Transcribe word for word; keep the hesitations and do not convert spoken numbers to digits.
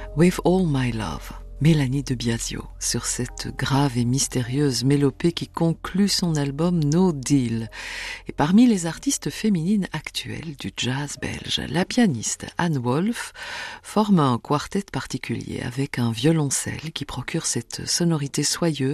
With All My Love, Mélanie de Biasio, sur cette grave et mystérieuse mélopée qui conclut son album No Deal. Et parmi les artistes féminines actuelles du jazz belge, la pianiste Anne Wolf forme un quartet particulier avec un violoncelle qui procure cette sonorité soyeuse